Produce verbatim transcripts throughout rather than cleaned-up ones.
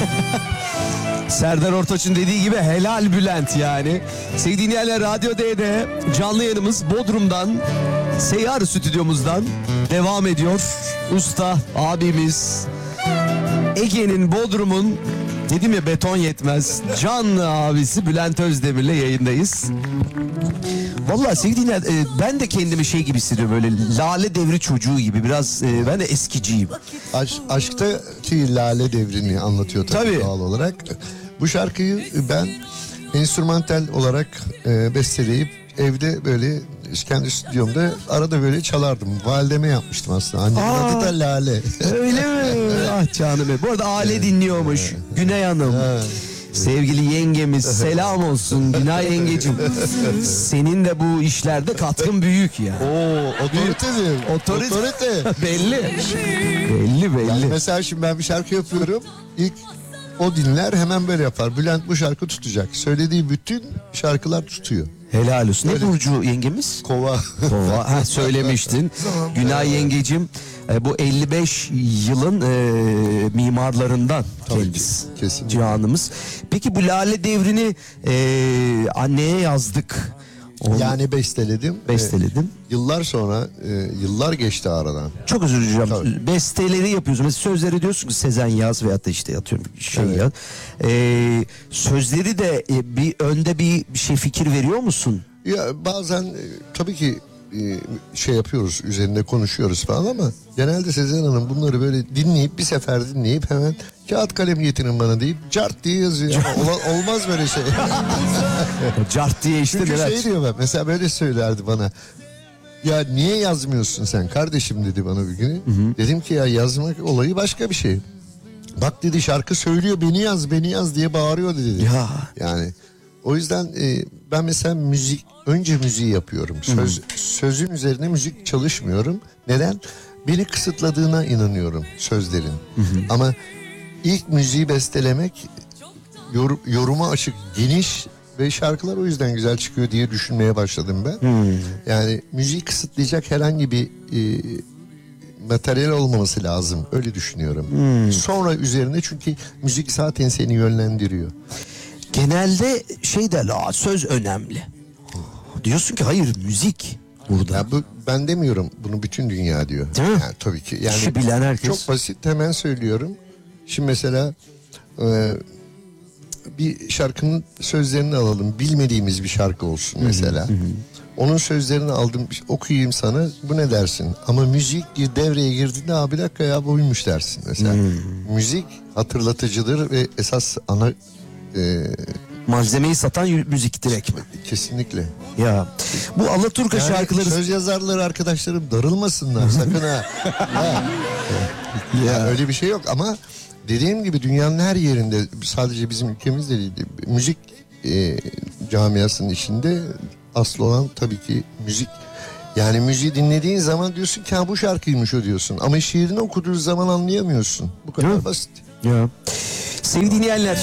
Serdar Ortaç'ın dediği gibi helal Bülent yani. Sevgili dinleyenler, Radyo D'de canlı yayınımız Bodrum'dan, Seyyar stüdyomuzdan devam ediyor. Usta abimiz, Ege'nin, Bodrum'un, dedim ya beton yetmez, canlı abisi Bülent Özdemir'le yayındayız. Vallahi sevgili dinleyenler, e, ben de kendimi şey gibi hissediyorum, böyle lale devri çocuğu gibi biraz, e, ben de eskiciyim. Aş, aşktaki lale devrini anlatıyor tabii, Tabii. doğal olarak. Bu şarkıyı ben enstrümantal olarak e, besteleyip evde böyle kendi stüdyomda arada böyle çalardım. Valideme yapmıştım aslında. Annemin Aa, adı da Lale. Öyle mi? Ah canım benim. Bu arada aile dinliyormuş. Güney Hanım. Sevgili yengemiz, selam olsun Günay yengecim. Senin de bu işlerde katkın büyük ya. Oo, otoritedir. Otorite. Otorite. Belli. Belli belli. Yani mesela şimdi ben bir şarkı yapıyorum. İlk o dinler, hemen böyle yapar. Bülent bu şarkı tutacak. Söylediği bütün şarkılar tutuyor. Helal olsun. Ne Öyle. burcu yengemiz? Kova. Kova. Ha, söylemiştin. Günay yengecim, e, bu elli beş yılın e, mimarlarından Tabii kendisi. ki, kesinlikle. Canımız. Peki bu lale devrini e, anneye yazdık. Onu Yani besteledim. besteledim. Ee, yıllar sonra, e, yıllar geçti aradan. Çok özür dileyeceğim. Tabii. Besteleri yapıyorsun. Mesela sözleri diyorsun ki Sezen yaz veyahut da işte atıyorum şey Evet. yaz. Ee, sözleri de e, bir önde bir, bir şey fikir veriyor musun? Ya bazen e, tabii ki e, şey yapıyoruz, üzerinde konuşuyoruz falan ama genelde Sezen Hanım bunları böyle dinleyip, bir sefer dinleyip hemen kağıt kalem getirin bana deyip cart diye yazıyor. Ola- olmaz böyle şey. Cart diye işte Çünkü neler. şey diyor, ben mesela böyle söylerdi bana. Ya niye yazmıyorsun sen kardeşim dedi bana bir gün. Dedim ki ya yazmak olayı başka bir şey. Bak dedi, şarkı söylüyor, beni yaz beni yaz diye bağırıyor dedi. Ya. Yani o yüzden e, ben mesela müzik, önce müziği yapıyorum. Söz, sözün üzerine müzik çalışmıyorum. Neden? Beni kısıtladığına inanıyorum sözlerin. Ama ilk müziği bestelemek yor, yoruma açık, geniş ve şarkılar o yüzden güzel çıkıyor diye düşünmeye başladım ben. Yani müziği kısıtlayacak herhangi bir e, materyal olmaması lazım. Öyle düşünüyorum. Sonra üzerine, çünkü müzik zaten seni yönlendiriyor. Genelde şey derler, "Aa, söz önemli." Diyorsun ki hayır, müzik burada. Ya bu, ben demiyorum, bunu bütün dünya diyor. Değil mi? Yani tabii ki. Yani İşi bilen herkes. Çok basit, hemen söylüyorum. Şimdi mesela e, bir şarkının sözlerini alalım. Bilmediğimiz bir şarkı olsun mesela. Onun sözlerini aldım, okuyayım sana, bu ne dersin? Ama müzik devreye girdiğinde, abi bir dakika ya buymuş dersin mesela. Müzik hatırlatıcıdır ve esas ana e, Malzemeyi satan y- müzik direkt mi? kesinlikle. Ya bu Alaturka Yani şarkıları söz yazarları arkadaşlarım darılmasınlar sakın ha. Ya. Ya öyle bir şey yok ama dediğim gibi dünyanın her yerinde, sadece bizim ülkemizde değil, müzik e, camiasının içinde asıl olan tabii ki müzik. Yani müziği dinlediğin zaman diyorsun ki ha bu şarkıymış o diyorsun. Ama şiirini okuduğun zaman anlayamıyorsun. Bu kadar Hı. basit. Ya. Sevgili dinleyenler,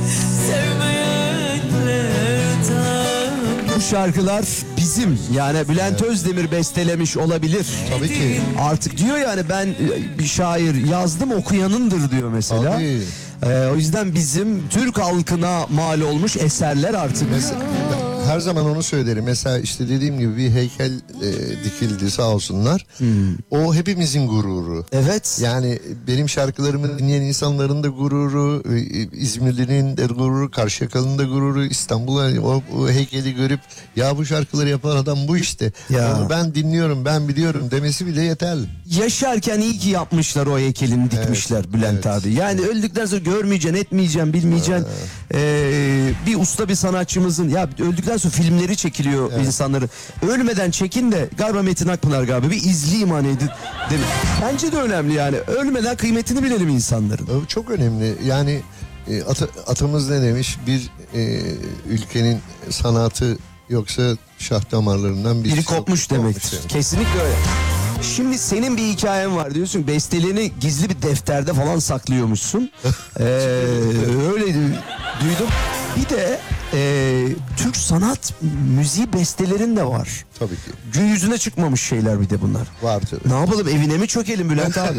bu şarkılar bizim, yani Bülent Özdemir bestelemiş olabilir. Tabii ki. Artık diyor yani, ben e, bir şair yazdım, okuyanındır diyor mesela. Tabii. Ee, o yüzden bizim Türk halkına mal olmuş eserler artık. Mesela, her zaman onu söylerim. Mesela işte dediğim gibi bir heykel e, dikildi sağ olsunlar. O hepimizin gururu. Evet. Yani benim şarkılarımı dinleyen insanların da gururu, e, İzmirli'nin de gururu, Karşıyaka'nın da gururu, İstanbul'a o, o heykeli görüp ya bu şarkıları yapan adam bu işte. Ya. Onu ben dinliyorum, ben biliyorum demesi bile yeterli. Yaşarken iyi ki yapmışlar o heykelini, dikmişler Evet, Bülent evet. abi. Yani öldükten sonra görmeyeceksin, etmeyeceksin, bilmeyeceksin. Ee, bir usta bir sanatçımızın, ya öldükten sonra filmleri çekiliyor insanları. Ölmeden çekin de, galiba Metin Akpınar galiba, bir izleyeyim hani. Değil mi? Bence de önemli yani. Ölmeden kıymetini bilelim insanların. O çok önemli. Yani e, ata, atamız ne demiş? Bir e, ülkenin sanatı yoksa şah damarlarından birisi Biri kopmuş demektir. demek. Kesinlikle öyle. Şimdi senin bir hikayen var diyorsun ki, bestelerini gizli bir defterde falan saklıyormuşsun. ee, öyle du- duydum. Bir de e, Türk sanat müziği bestelerin de var. Tabii ki. Gün yüzüne çıkmamış şeyler bir de bunlar. Var tabii. Ne yapalım, evine mi çökelim Bülent abi?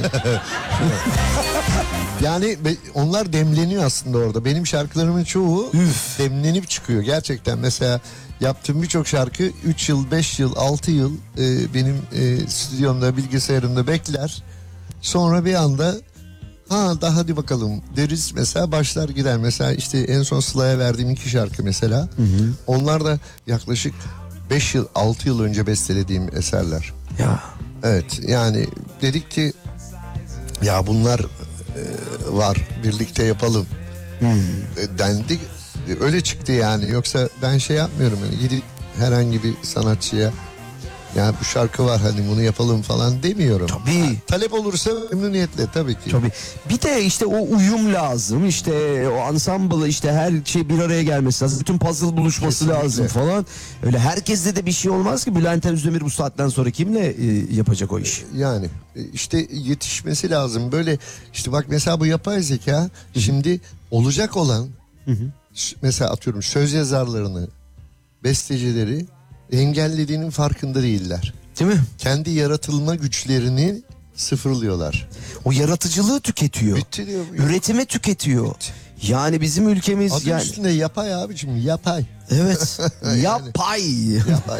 Yani onlar demleniyor aslında orada. Benim şarkılarımın çoğu Üf. demlenip çıkıyor gerçekten. Mesela yaptığım birçok şarkı üç yıl, beş yıl, altı yıl e, benim e, stüdyomda, bilgisayarımda bekler. Sonra bir anda ha da hadi bakalım deriz, mesela başlar gider. Mesela işte en son Sıla'ya verdiğim iki şarkı mesela. Hı hı. Onlar da yaklaşık beş yıl, altı yıl önce bestelediğim eserler. Ya. Evet, yani dedik ki ya bunlar e, var, birlikte yapalım. Hmm. E, dendi. E, öyle çıktı yani. Yoksa ben şey yapmıyorum. Yani gidip herhangi bir sanatçıya ya bu şarkı var hani bunu yapalım falan demiyorum. Tabii. Ha, talep olursa memnuniyetle tabii ki. Tabii. Bir de işte o uyum lazım. İşte o ensemble, işte her şey bir araya gelmesi lazım. Bütün puzzle buluşması Kesinlikle. lazım falan. Öyle herkeste de bir şey olmaz ki. Bülent Özdemir bu saatten sonra kimle e, yapacak o işi? Yani işte yetişmesi lazım. Böyle işte bak mesela bu yapay zeka Hı-hı. şimdi olacak olan Hı-hı. mesela atıyorum söz yazarlarını, bestecileri engellediğinin farkında değiller. Değil mi? Kendi yaratılma güçlerini sıfırlıyorlar. O yaratıcılığı tüketiyor. Bitti diyor. Üretimi tüketiyor. Bitti. Yani bizim ülkemiz... Adı yani... üstünde yapay abicim, yapay. Evet. yani. Yapay. Yapay.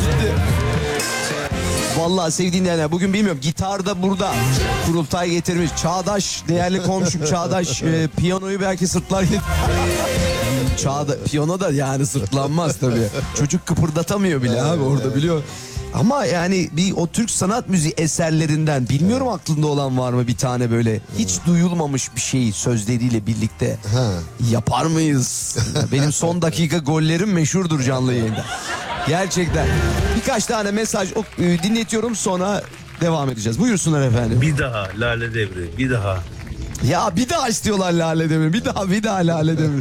Vallahi sevdiğin yerler. Bugün bilmiyorum, gitarda burada kurultay getirmiş. Çağdaş, değerli komşum Çağdaş e, piyanoyu belki sırtlar. Çağda, piyano da yani sırtlanmaz tabii. Çocuk kıpırdatamıyor bile evet, abi orada evet. biliyor. Ama yani bir o Türk sanat müziği eserlerinden bilmiyorum evet. aklında olan var mı bir tane böyle evet. hiç duyulmamış bir şeyi sözleriyle birlikte ha. yapar mıyız? Benim son dakika gollerim meşhurdur canlı yayında. Gerçekten. Birkaç tane mesaj dinletiyorum, sonra devam edeceğiz. Buyursunlar efendim. Bir daha Lale Devri, bir daha. Ya bir daha istiyorlar Lale Devri. Bir daha bir daha Lale Devri.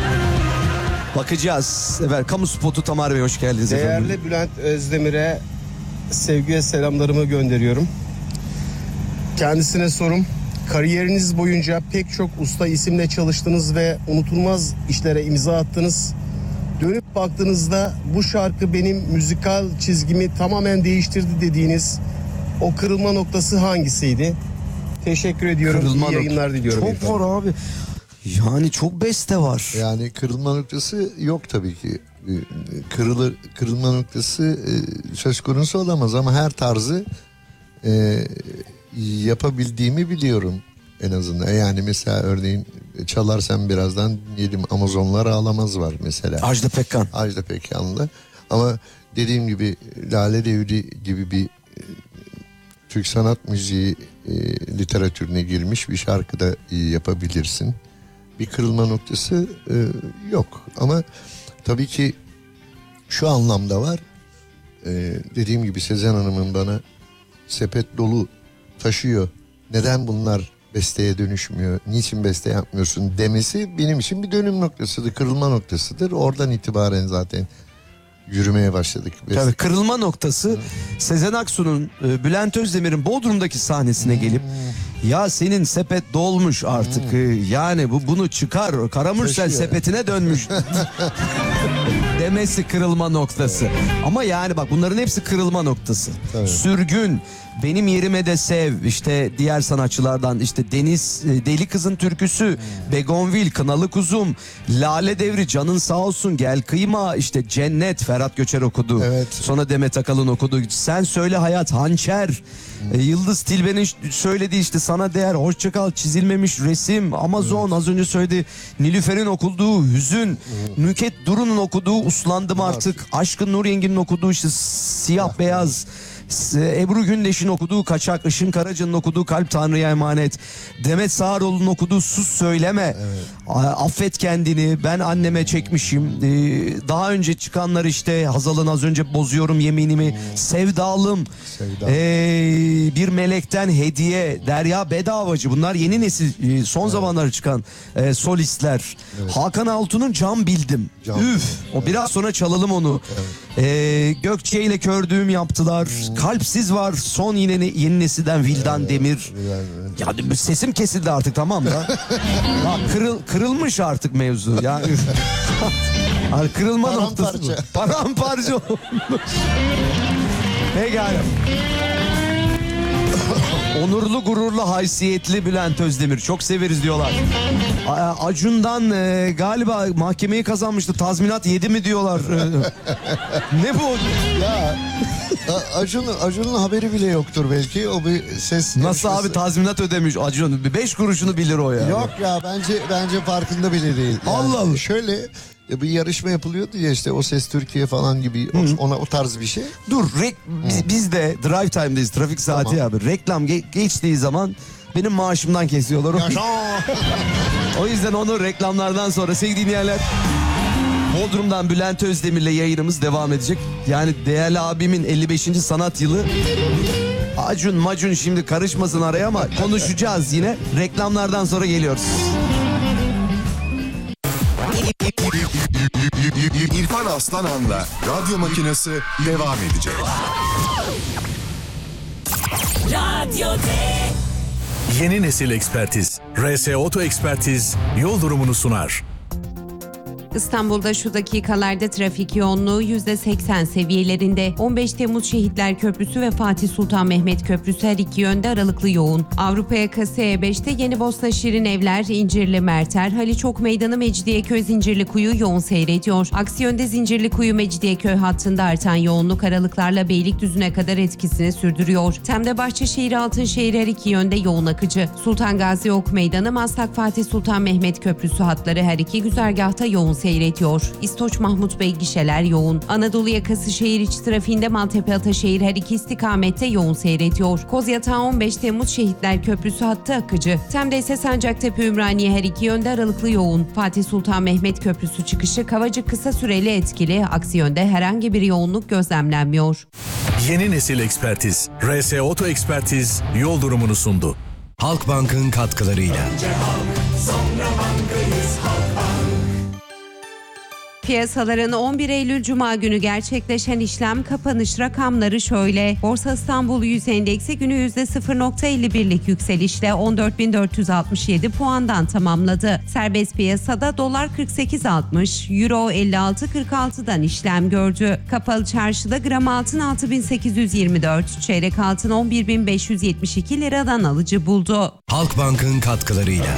Bakacağız. Evet, kamu spotu Tamar Bey, hoş geldiniz Değerli efendim. Değerli Bülent Özdemir'e sevgi ve selamlarımı gönderiyorum. Kendisine sorum. Kariyeriniz boyunca pek çok usta isimle çalıştınız ve unutulmaz işlere imza attınız. Dönüp baktığınızda bu şarkı benim müzikal çizgimi tamamen değiştirdi dediğiniz o kırılma noktası hangisiydi? Teşekkür ediyorum. Kırılma İyi yayınlar diliyorum. Çok efendim. Var abi. Yani çok beste var. Yani kırılma noktası yok tabii ki. Kırılır, kırılma noktası söz konusu olamaz ama her tarzı e, yapabildiğimi biliyorum en azından. Yani mesela örneğin Çalarsam Birazdan dinleyelim, Amazonlar Ağlamaz var mesela. Ajda Pekkan. Ajda Pekkan'la. Ama dediğim gibi Lale Devri gibi bir e, Türk sanat müziği e, literatürüne girmiş bir şarkı da e, yapabilirsin. Bir kırılma noktası e, yok ama tabii ki şu anlamda var. E, dediğim gibi Sezen Hanım'ın bana sepet dolu taşıyor, neden bunlar besteye dönüşmüyor, niçin beste yapmıyorsun demesi benim için bir dönüm noktasıdır, kırılma noktasıdır. Oradan itibaren zaten yürümeye başladık. Tabii kırılma noktası Hı. Sezen Aksu'nun e, Bülent Özdemir'in Bodrum'daki sahnesine hmm. gelip ya senin sepet dolmuş artık hmm. e, yani bu bunu çıkar, Karamürsel sepetine dönmüş demesi kırılma noktası. Evet. Ama yani bak bunların hepsi kırılma noktası. Tabii. Sürgün, Benim Yerime de Sev, işte diğer sanatçılardan işte Deniz, Deli Kızın Türküsü, hmm. Begonvil, Kınalı Kuzum, Lale Devri, Canın Sağ Olsun, Gel Kıyma, işte Cennet, Ferhat Göçer okudu. Evet. Sonra Demet Akalın okudu. Sen Söyle Hayat, Hançer, hmm. e, Yıldız Tilbe'nin söylediği işte Sana Değer, Hoşçakal, Çizilmemiş Resim, Amazon, evet. az önce söyledi, Nilüfer'in okuduğu Hüzün, hmm. Nüket Duru'nun okuduğu Uslandım Artık, Aşkın Nur Yengi'nin okuduğu işte Siyah ah, Beyaz, Ebru Gündeş'in okuduğu Kaçak, Işın Karaca'nın okuduğu Kalp Tanrı'ya Emanet, Demet Sağaroğlu'nun okuduğu Sus Söyleme, evet. Affet Kendini, Ben Anneme Çekmişim, ee, daha önce çıkanlar işte Hazal'ın Az Önce Bozuyorum Yeminimi, hmm. Sevdalım, Sevdalım. Ee, Bir Melekten Hediye, Derya Bedavacı, bunlar yeni nesil son evet. zamanları çıkan e, solistler. Evet. Hakan Altun'un Can Bildim. Can Üf, o evet. biraz sonra çalalım onu. Evet. Ee, Gökçe ile Kördüğüm yaptılar. Hmm. Kalpsiz var. Son yine ne, yeni nesilden Vildan evet, Demir. Evet, evet. Ya sesim kesildi artık, tamam da. ya, kırıl, kırılmış artık mevzu. Ya Hani kırılma Paramparça. noktası bu. Paramparça olmuş. Pekala. Onurlu, gururlu, haysiyetli Bülent Özdemir. Çok severiz diyorlar. A- Acun'dan e, galiba mahkemeyi kazanmıştı. Tazminat yedi mi diyorlar. E, ne bu? Ya A- Acun, Acun'un haberi bile yoktur belki. O bir ses... Nasıl yarışması. abi tazminat ödemiş Acun? Bir beş kuruşunu bilir o ya. Yok ya bence bence farkında bile değil. Yani Allah Allah. Şöyle e, bir yarışma yapılıyordu ya işte O Ses Türkiye falan gibi o- ona o tarz bir şey. Dur rek- biz, biz de drive time'dayız. Trafik saati Tamam. abi. Reklam ge- geçtiği zaman benim maaşımdan kesiyorlar. O yüzden onu reklamlardan sonra sevgili dinleyenler, Bodrum'dan Bülent Özdemir'le yayınımız devam edecek. Yani değerli abimin elli beşinci sanat yılı. Acun macun şimdi karışmasın araya ama konuşacağız yine. Reklamlardan sonra geliyoruz. İrfan Aslanan'la Radyo Makinesi devam edecek. Yeni nesil ekspertiz, R S Oto Ekspertiz yol durumunu sunar. İstanbul'da şu dakikalarda trafik yoğunluğu yüzde seksen seviyelerinde. on beş Temmuz Şehitler Köprüsü ve Fatih Sultan Mehmet Köprüsü her iki yönde aralıklı yoğun. Avrupa yakası E beşte Yenibosna Şirinevler, İncirli Merter, Haliçok Meydanı Mecidiyeköy Zincirlikuyu yoğun seyrediyor. Aksi yönde Zincirlikuyu Mecidiyeköy hattında artan yoğunluk aralıklarla Beylikdüzü'ne kadar etkisini sürdürüyor. Tem'de Bahçeşehir Altınşehir her iki yönde yoğun akıcı. Sultan Gazi Ok Meydanı Maslak Fatih Sultan Mehmet Köprüsü hatları her iki güzergahta yoğun seyrediyor. İstoç Mahmut Bey gişeler yoğun. Anadolu yakası şehir içi trafiğinde Maltepe Ataşehir her iki istikamette yoğun seyrediyor. Kozyatağı on beş Temmuz Şehitler Köprüsü hattı akıcı. Tem'de ise Sancaktepe Ümraniye her iki yönde aralıklı yoğun. Fatih Sultan Mehmet Köprüsü çıkışı Kavacık kısa süreli etkili. Aksi yönde herhangi bir yoğunluk gözlemlenmiyor. Yeni nesil ekspertiz, R S Oto Ekspertiz yol durumunu sundu. Halkbank'ın katkılarıyla. Piyasaların on bir Eylül Cuma günü gerçekleşen işlem kapanış rakamları şöyle. Borsa İstanbul yüz endeksi günü yüzde sıfır virgül elli birlik yükselişle on dört bin dört yüz altmış yedi puandan tamamladı. Serbest piyasada dolar kırk sekiz altmış, euro elli altı kırk altıdan işlem gördü. Kapalı çarşıda gram altın altı bin sekiz yüz yirmi dört, çeyrek altın on bir bin beş yüz yetmiş iki liradan alıcı buldu. Halkbank'ın katkılarıyla.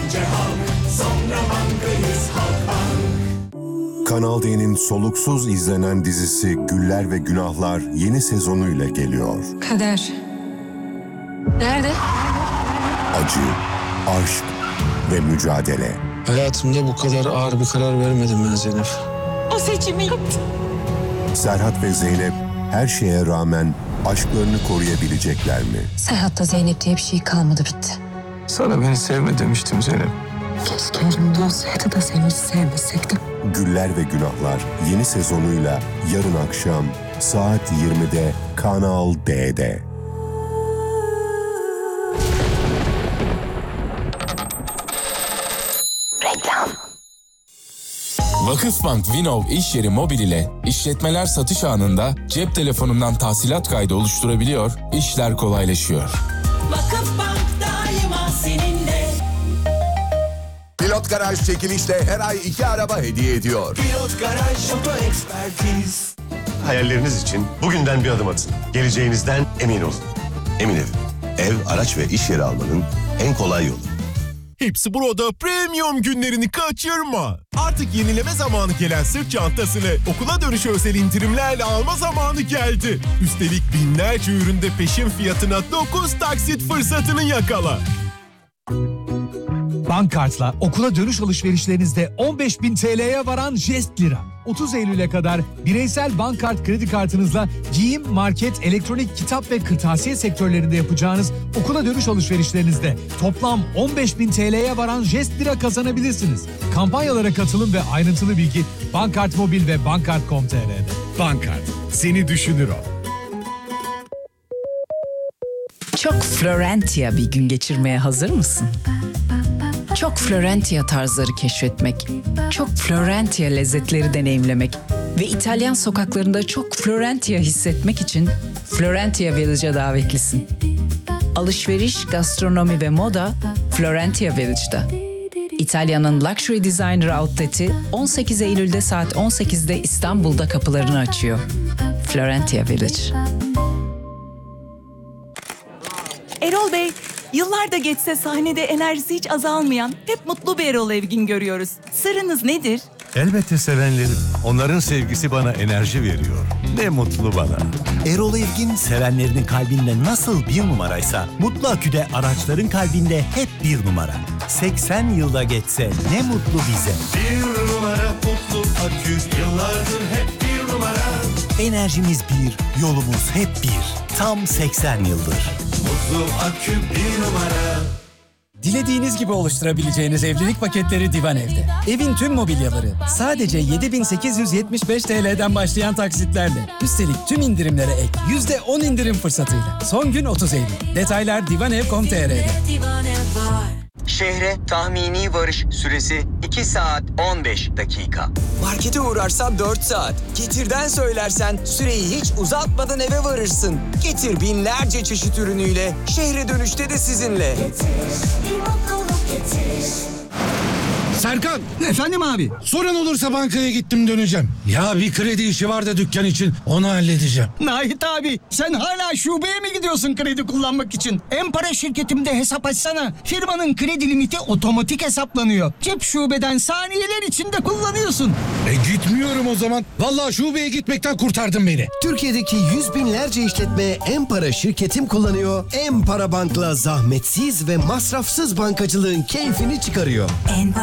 Kanal D'nin soluksuz izlenen dizisi Güller ve Günahlar yeni sezonuyla geliyor. Kader. Nerede? Acı, aşk ve mücadele. Hayatımda bu kadar ağır bir karar vermedim ben Zeynep. O seçimi yaptı. Serhat ve Zeynep her şeye rağmen aşklarını koruyabilecekler mi? Serhat'ta Zeynep diye bir şey kalmadı, bitti. Sana beni sevme demiştim Zeynep. Keşke elimde olsaydı da seni hiç sevmeseydim. Güller ve Günahlar yeni sezonuyla yarın akşam saat yirmide Kanal D'de. Reklam. Vakıfbank Vinov iş yeri mobil ile işletmeler satış anında cep telefonundan tahsilat kaydı oluşturabiliyor, işler kolaylaşıyor. Vakıfbank daima seninle. Pilot Garaj çekilişle her ay iki araba hediye ediyor. Pilot Garaj Oto Ekspertiz. Hayalleriniz için bugünden bir adım atın. Geleceğinizden emin olun. Emin Ev. Ev, araç ve iş yeri almanın en kolay yolu. Hepsi burada premium günlerini kaçırma. Artık yenileme zamanı gelen sırt çantasını okula dönüş özel indirimlerle alma zamanı geldi. Üstelik binlerce üründe peşin fiyatına dokuz taksit fırsatını yakala. Bankart'la okula dönüş alışverişlerinizde on beş bin T L'ye varan jest lira. otuz Eylül'e kadar bireysel Bankart kredi kartınızla giyim, market, elektronik, kitap ve kırtasiye sektörlerinde yapacağınız okula dönüş alışverişlerinizde toplam on beş bin T L'ye varan jest lira kazanabilirsiniz. Kampanyalara katılın ve ayrıntılı bilgi Bankart Mobil ve bankart nokta com nokta T R'de. Bankart, seni düşünür o. Çok Florentia bir gün geçirmeye hazır mısın? Çok Florentia tarzları keşfetmek, çok Florentia lezzetleri deneyimlemek ve İtalyan sokaklarında çok Florentia hissetmek için Florentia Village'a davetlisin. Alışveriş, gastronomi ve moda Florentia Village'da. İtalya'nın Luxury Designer Outlet'i on sekiz Eylül'de saat on sekizde İstanbul'da kapılarını açıyor. Florentia Village. Erol Bey, yıllar da geçse sahnede enerjisi hiç azalmayan, hep mutlu bir Erol Evgin görüyoruz. Sırrınız nedir? Elbette sevenlerim. Onların sevgisi bana enerji veriyor. Ne mutlu bana. Erol Evgin sevenlerinin kalbinde nasıl bir numaraysa Mutlu Akü'de araçların kalbinde hep bir numara. seksen yılda geçse ne mutlu bize. Bir numara Mutlu Akü, yıllardır hep bir numara. Enerjimiz bir, yolumuz hep bir. Tam seksen yıldır. Mutlu Akü bir numara. Dilediğiniz gibi oluşturabileceğiniz evlilik paketleri Divan Ev'de. Evin tüm mobilyaları sadece yedi bin sekiz yüz yetmiş beş T L'den başlayan taksitlerle. Üstelik tüm indirimlere ek yüzde on indirim fırsatıyla. Son gün otuz Eylül. Detaylar divanev nokta com nokta t r'de. Şehre tahmini varış süresi iki saat on beş dakika. Markete uğrarsan dört saat. Getir'den söylersen süreyi hiç uzatmadan eve varırsın. Getir binlerce çeşit ürünüyle şehre dönüşte de sizinle. Serkan! Efendim abi? Sorun olursa bankaya gittim döneceğim. Ya bir kredi işi var da dükkan için onu halledeceğim. Nahit abi sen hala şubeye mi gidiyorsun kredi kullanmak için? En-Para şirketimde hesap açsana. Firmanın kredi limiti otomatik hesaplanıyor. Cep şubeden saniyeler içinde kullanıyorsun. E gitmiyorum o zaman. Vallahi şubeye gitmekten kurtardın beni. Türkiye'deki yüz binlerce işletme En-Para şirketim kullanıyor. En-Para Bank'la zahmetsiz ve masrafsız bankacılığın keyfini çıkarıyor.